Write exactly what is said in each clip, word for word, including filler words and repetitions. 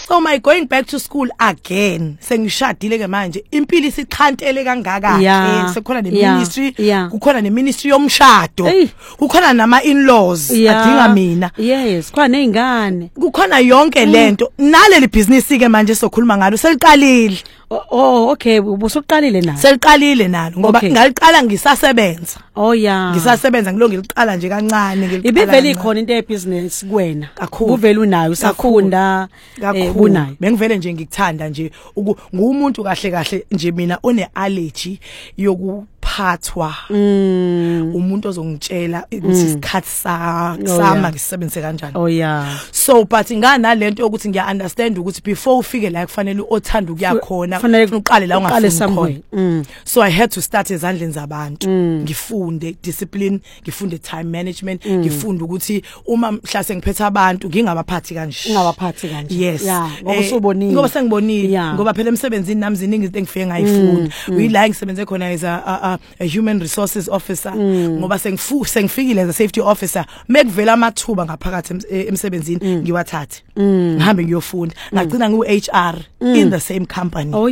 So my going back to school again sengishadile ke manje impilo isiqhantele kangaka ke sekukhona ne ministry kukhona ne ministry yomshado kukhona nama in-laws adinga mina yes khona nezingane kukhona yonke lento naleli business ke manje sokhuluma ngalo seliqalile. Oh okay ubusuqalile nalo seliqalile nalo ngoba ngaliqala ngisasebenza. Oh yeah ngisasebenza ngilonge liqala nje kancane ngiliqala ibivele ikhona into yebusiness kuwena kuvela unayo usafunda kunayo bengivele nje ngikuthanda nje ngumuntu kahle kahle nje mina one allergy yokuphathwa umuntu ozongitshela ukuthi isikhathi sama ngisebenzise kanjani. Oh yeah so but ngana lento ukuthi ngiya understand ukuthi before ufike la kufanele othanda ukuyakhona ufuna uqale la ungafuni khona. So I had to start ezandleni zabantu ngifunde discipline ngifunde time management ngifunde ukuthi uma mhlase ngiphethe abantu ngingabaphathi kanje ngingabaphathi kanje. Yes ngoba usubonile ngoba sengibonile ngoba phela emsebenzini nami ziningi izinto engifike ngayifunda uyila ngisebenze khona as a a human resources officer ngoba sengifu sengifikile as a safety officer mekuvela amathuba ngaphakathi emsebenzini ngiwathathe ngihambe ngiyofunda ngagcina ngu H R in the same company. Oh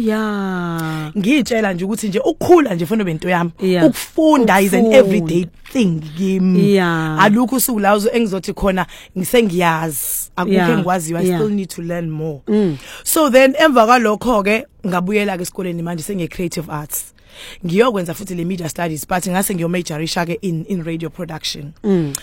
yeah ngitshela nje ukuthi nje ukukhula nje mfana bento yami ukufunda is an everyday thing kimi alukho usuku la engizothi khona ngisengiyazi akukho engikwaziyo I still need to learn more. So then emva kwalokho ke ngabuyela ke esikoleni manje senge creative arts ngiyokwenza futhi le media studies but ngase ngiyomajorisha ke in in radio production.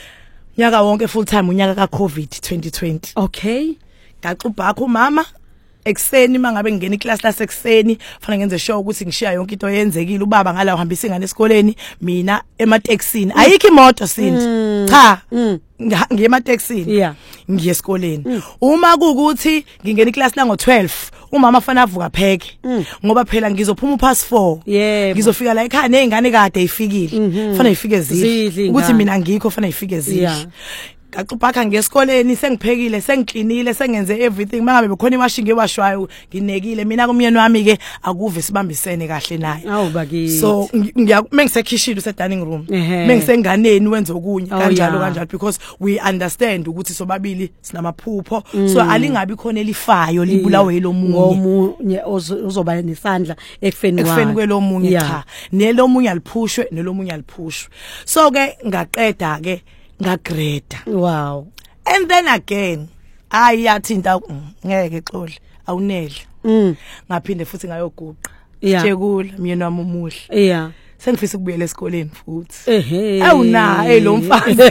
Nyaka wonke full time unyaka ka COVID twenty twenty. Okay ngaxubha akho mama ekseni mangabe ngingena iclass la sekuseni fanele ngenze show ukuthi ngishiya yonke into yenzekile ubaba ngala uhambisa ingane esikoleni mina emateksini ayikho imoto sindi cha ngiye emateksini yeah ngiye esikoleni uma kuukuthi ngingena iclass la ngo twelve umama afana avuka pheke ngoba phela ngizophuma past four ngizofika la ekhaya nezingane kade ifikile fanele ifike zidle ukuthi mina ngikho fanele ifike zidle ngaxubhakha ngesikoleni sengiphekile sengiklinile sengenze everything mangabe bekhona iwashing ewashwayo nginekile mina kumyeni wami ke akuve sibambisene kahle naye. Awubaki so ngiya mengisekhishini use dining room mengisenganeni wenza okunye kanjalo kanjalo because we understand ukuthi sobabili sinamaphupho so alingabi khona elifayo libulawe elomunye uzoba nesandla ekufeni kwayo ekufeni kwelomunye cha nelomunye aliphushwe nelomunye aliphushwe so ke ngaqeda ke ngagreda. Wow. And then again ayathinta ngeke xole awunele ngaphinde futhi ngayoguqa jekula myeni wami umuhle yeah sengifisa ukubuyela esikoleni futhi ehe awuna hey lo mfana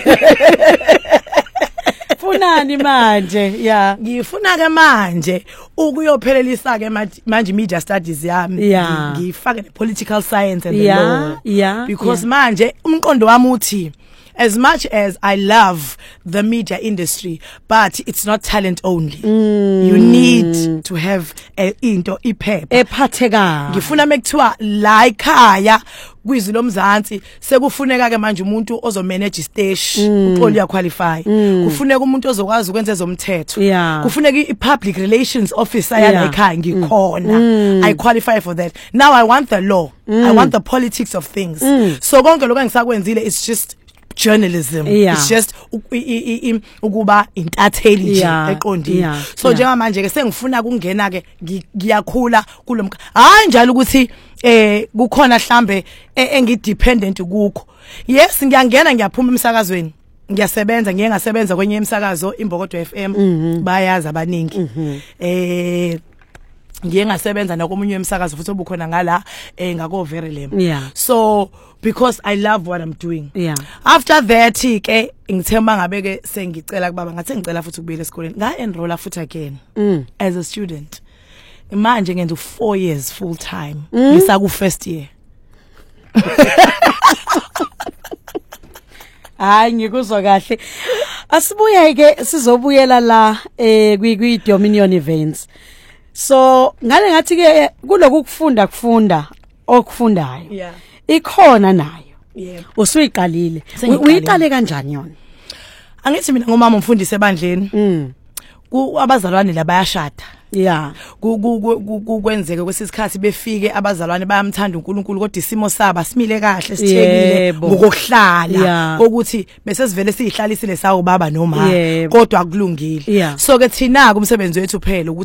funani manje yeah ngifuna ke manje ukuyophelelisa ke manje media studies yami ngifake ne political science and the law yeah because manje umqondo wami uthi as much as I love the media industry, but it's not talent only. Mm. You need to have a into iphepha ephathekayo. Ngifuna mekuthiwa la ekhaya kwizwi lomzansi sekufuneka ke manje umuntu ozo manage stage uqoli ya qualify. Kufuneka umuntu ozokwazi ukwenza ezomthetho. Kufuneka i-public relations officer yana ekhaya ngikhona. I qualify for that. Now I want the law. I want the politics of things. So konke lokho ngisakwenzile it's just journalism. Yeah. It's just ukuba intatheli nje eqondile. So njenga manje ke sengifuna kungena ke ngiyakhula kulomka. Hayi njalo ukuthi eh kukhona mhlambe engidependent kukho. Yes ngiyangena ngiyaphuma emsakazweni. Ngiyasebenza ngiye ngasebenza kwenye emsakazo Imbokodo F M bayazi abaningi. Eh ngiye ngasebenza nakomunye emsakazo futhi obukhona ngala eh ngako Verulam. Yeah. So because I love what I'm doing. Yeah. After that ke ngithemba ngabe ke sengicela kubaba ngathi ngicela futhi ukubuyela esikoleni nga enroll futhi again mm. as a student. Manje ngenza four years full time ngisa ku first year. Hayi ngikuzwa kahle. Asibuye ke sizobuyela la eh kwi Dominion events. So ngale ngathi ke kuloku kufunda kufunda okufundayo. Yeah. Ikhona nayo. Yeah. Usuyiqalile. Uyiqale kanjani yona? Angithi mina ngomama umfundisi ebandleni. Mm. Ku abazalwane la bayashada. Yeah. Kukwenzeke kwesisikhathi befike abazalwane bayamthanda uNkulunkulu kodwa isimo saba simile kahle sithekile ngokuhlala ukuthi bese sivele siyihlalisile sawo baba noma kodwa akulungile. So ke thina kumsebenzi wethu phela